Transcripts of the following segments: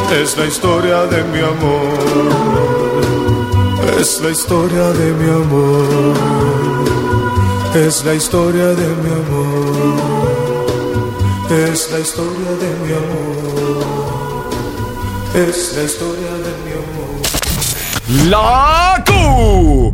Es la historia de mi amor. Es la historia de mi amor. Es la historia de mi amor. Es la historia de mi amor. Es la historia de mi amor. ¡La Q!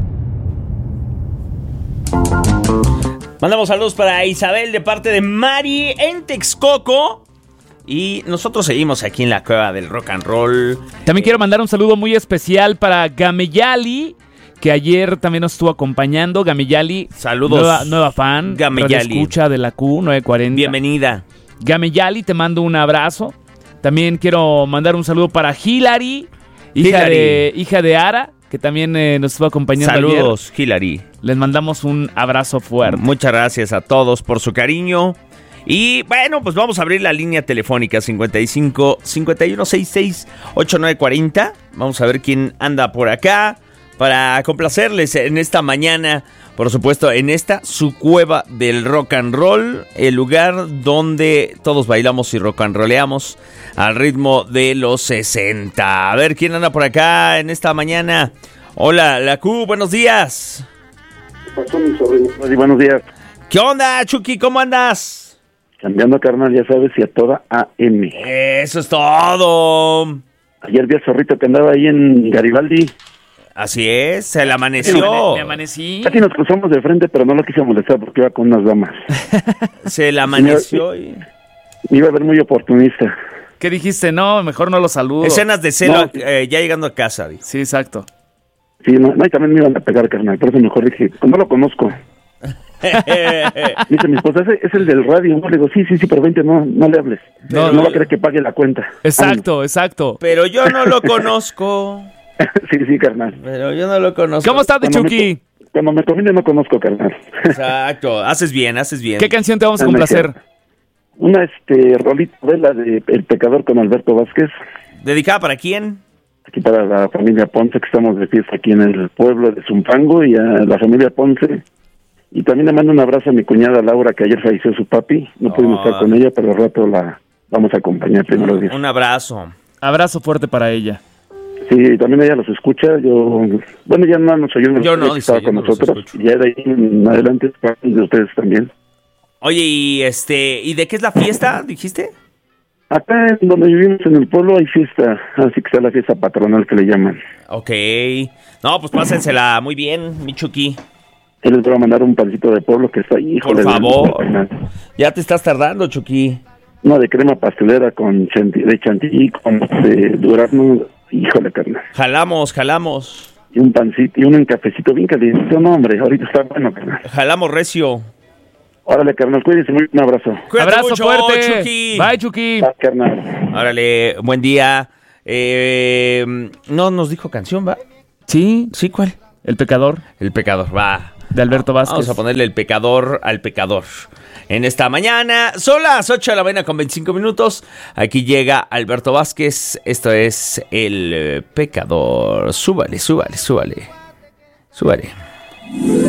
Mandamos saludos para Isabel de parte de Mari en Texcoco. Y nosotros seguimos aquí en la cueva del rock and roll. También quiero mandar un saludo muy especial para Gameyali, que ayer también nos estuvo acompañando. Gameyali, saludos. Nueva fan, Gameyali, escucha de la Q940. Bienvenida. Gameyali, te mando un abrazo. También quiero mandar un saludo para Hilary, hija de Ara, que también nos estuvo acompañando ayer. Saludos, Hilary. Les mandamos un abrazo fuerte. Muchas gracias a todos por su cariño. Y bueno, pues vamos a abrir la línea telefónica 55 51 66 8940. Vamos a ver quién anda por acá para complacerles en esta mañana. Por supuesto, en esta, su cueva del rock and roll, el lugar donde todos bailamos y rock and rolleamos al ritmo de los 60. A ver quién anda por acá en esta mañana. Hola, la Q, buenos días. ¿Qué pasó, mi sobrino? Buenos días. ¿Qué onda, Chucky? ¿Cómo andas? Cambiando, carnal, ya sabes, y a toda AM. Eso es todo. Ayer vi al zorrito que andaba ahí en Garibaldi. Así es, se le amaneció. Me amanecí. Casi nos cruzamos de frente, pero no lo quise molestar porque iba con unas damas. Se le amaneció y... Iba a ver muy oportunista. ¿Qué dijiste? No, mejor no lo saludo. Escenas de celo No. ya llegando a casa. Dijo. Sí, exacto. Sí, no, y también me iban a pegar, carnal. Por eso mejor dije, no lo conozco. Dice mi esposa, es el del radio. No, le digo, sí, pero vente, no le hables. No, No va a querer que pague la cuenta. Exacto. Pero yo no lo conozco. Sí, carnal. Pero yo no lo conozco. ¿Cómo estás, Chucky? Cuando me conviene no conozco, carnal. Exacto, haces bien. ¿Qué canción te vamos a complacer? Una rolita de la de El Pecador con Alberto Vázquez. ¿Dedicada para quién? Aquí para la familia Ponce, que estamos de fiesta aquí en el pueblo de Zumpango, y a la familia Ponce. Y también le mando un abrazo a mi cuñada Laura, que ayer falleció su papi. No pudimos estar con ella, pero al rato la vamos a acompañar primero días. Un abrazo. Abrazo fuerte para ella. Sí, también ella los escucha. Bueno, ya no nos oyó. Yo no, estaba con nosotros. Y ya de ahí en adelante, de ustedes también. Oye, ¿y de qué es la fiesta, dijiste? Acá en donde vivimos en el pueblo hay fiesta, así que está la fiesta patronal que le llaman. Ok. No, pues pásensela muy bien, mi Chucky. Él les va a mandar un pancito de pueblo que está ahí. Por favor. Ya te estás tardando, Chucky. No, de crema pastelera con de chantilly, con durazno. Híjole, carnal. Jalamos. Y un pancito, y un cafecito bien caliente. No, hombre, ahorita está bueno, carnal. Jalamos recio. Órale, carnal, cuídense mucho, un abrazo. Cuídate Abrazo mucho, fuerte. Chucky. Bye, Chucky. Bye, carnal. Órale, buen día. No nos dijo canción, ¿va? Sí, ¿Cuál? El Pecador, El Pecador, va. de Alberto Vázquez. Vamos a ponerle El Pecador al Pecador. En esta mañana, son las 8 de la mañana con 25 minutos. Aquí llega Alberto Vázquez. Esto es El Pecador. Súbale.